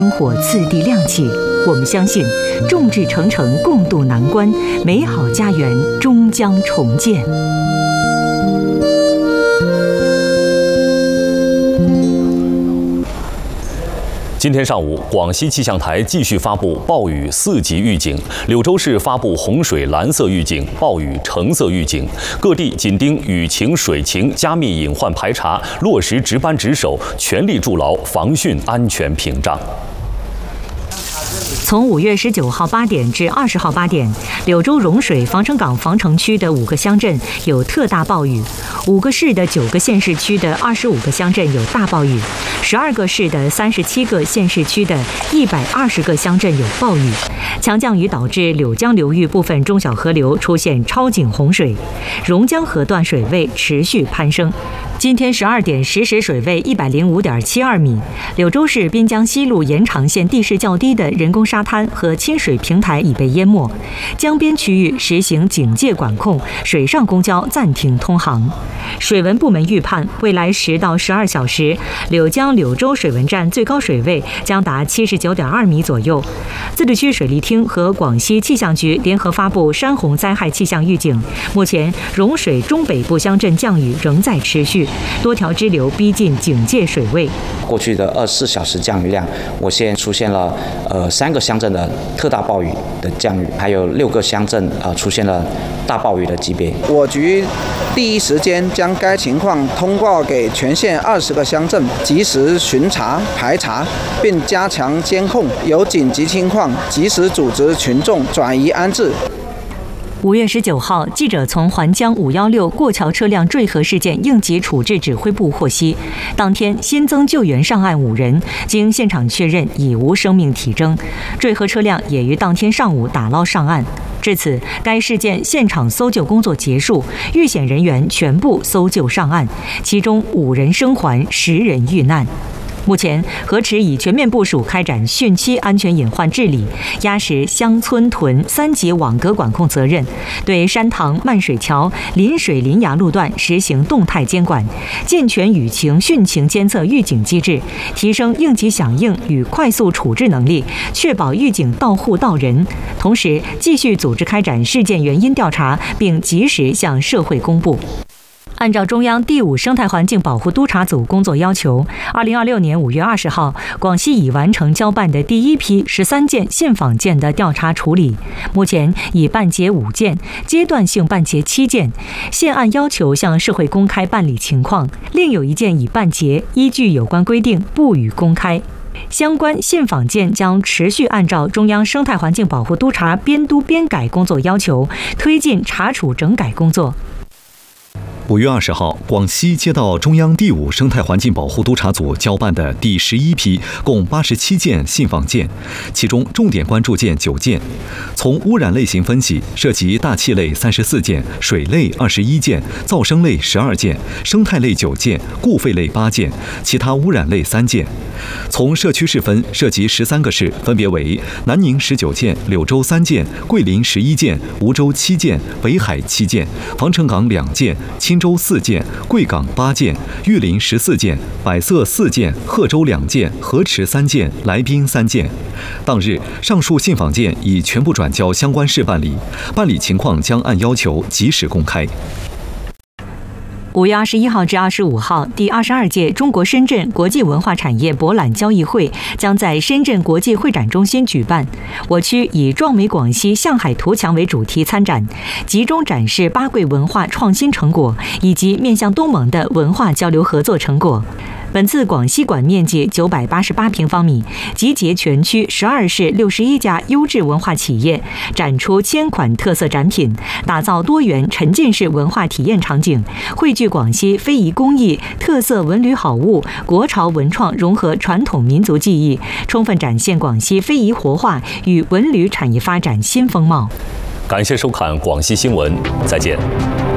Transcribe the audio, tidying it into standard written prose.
灯火次第亮起，我们相信，众志成城共度难关，美好家园终将重建。 今天上午，广西气象台继续发布暴雨4级预警，柳州市发布洪水蓝色预警、暴雨橙色预警，各地紧盯雨情、水情，加密隐患排查，落实值班值守，全力筑牢防汛安全屏障。 从5月19号8点至20号8点，柳州融水防城港防城区的5个乡镇有特大暴雨，5个市的9个县市区的25个乡镇有大暴雨，12个市的37个县市区的120个乡镇有暴雨。强降雨导致柳江流域部分中小河流出现超警洪水，榕江河段水位持续攀升。今天12点实时水位105.72米，柳州市滨江西路延长线地势较低的人工沙滩和亲水平台已被淹没，江边区域实行警戒管控，水上公交暂停通航。水文部门预判，未来10到12小时，柳江柳州水文站最高水位将达79.2米左右。自治区水利厅和广西气象局联合发布山洪灾害气象预警，目前融水中北部乡镇降雨仍在持续，多条支流逼近警戒水位。 过去的24小时降雨量，我现出现了3个乡镇的特大暴雨的降雨，还有6个乡镇出现了大暴雨的级别。 我局第一时间将该情况通报给全县20个乡镇，及时巡查排查，并加强监控，有紧急情况及时组织群众转移安置。 5月19号，记者从环江516过桥车辆坠河事件应急处置指挥部获悉，当天新增救援上岸5人，经现场确认已无生命体征，坠河车辆也于当天上午打捞上岸。至此，该事件现场搜救工作结束，遇险人员全部搜救上岸，其中5人生还，10人遇难。目前，河池已全面部署开展汛期安全隐患治理，压实乡村屯3级网格管控责任，对山塘、漫水桥、临水临崖路段实行动态监管，健全雨情、汛情监测预警机制，提升应急响应与快速处置能力，确保预警到户到人。同时，继续组织开展事件原因调查，并及时向社会公布。按照中央第5生态环境保护督察组工作要求，2026年5月20号，广西已完成交办的第1批13件现访件的调查处理，目前已办结5件，阶段性办结7件，现按要求向社会公开办理情况，另有1件已办结，依据有关规定不予公开。相关现访件将持续按照中央生态环境保护督察编督编改工作要求，推进查处整改工作。 5月20号，广西接到中央第5生态环境保护督察组交办的第11批共87件信访件，其中重点关注件9件。从污染类型分析，涉及大气类34件、水类21件、噪声类12件、生态类9件、固废类8件，其他污染类3件。从社区市分，涉及13个市，分别为南宁19件、柳州3件、桂林11件、梧州7件、北海7件、防城港2件、钦州4件、贵港8件、玉林14件、百色4件、贺州2件、河池3件、来宾3件。当日，上述信访件已全部转交相关市办理，办理情况将按要求及时公开。 5月21号至25号，第22届中国深圳国际文化产业博览交易会将在深圳国际会展中心举办。我区以“壮美广西向海图强”为主题参展，集中展示巴桂文化创新成果以及面向东盟的文化交流合作成果。本次广西馆面积988平方米，集结全区12市61家优质文化企业，展出1000款特色展品，打造多元沉浸式文化体验场景，汇聚广西非遗工艺、特色文旅好物、国潮文创融合传统民族技艺，充分展现广西非遗活化与文旅产业发展新风貌。 感谢收看广西新闻，再见。